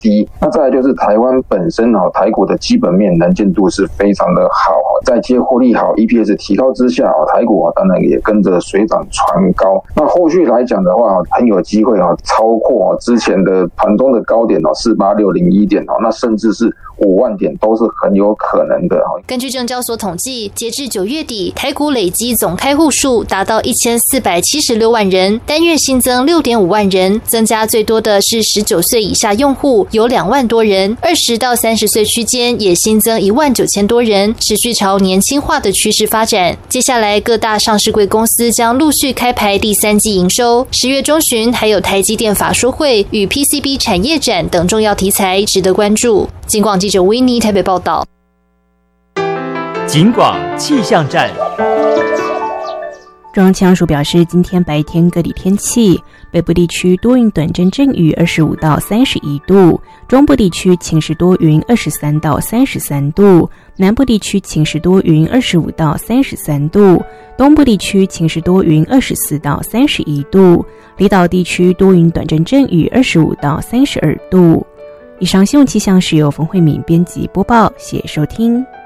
低。那再来就是台湾本身台股的基本面能见度是非常的好，在接获利好 EPS 提高之下，台股当然也跟着水涨船高。那后续来讲的话，很有机会超过之前的盘中的高点48601点，那甚至是5万点都是很有可能的。 根据证交所统计，截至9月底，台股累积总开户数达到1476万人，单月新增6.5万人，增加最多的是19岁以下用户，有2万多人，20到30岁区间也新增19000多人，持续朝年轻化的趋势发展。接下来各大上市柜公司将陆续开牌第3季营收，10月中旬还有台积电法说会与 PCB 产业展等重要题材值得关注。警广记者维尼台北报道。 警广气象站。 中央气象署表示，今天白天各地天气，北部地区多云短阵阵雨25到31度，中部地区晴时多云23到33度，南部地区晴时多云25到33度，东部地区晴时多云24到31度，离岛地区多云短阵阵雨25到32度。以上新闻气象是由冯慧敏编辑播报，谢谢收听。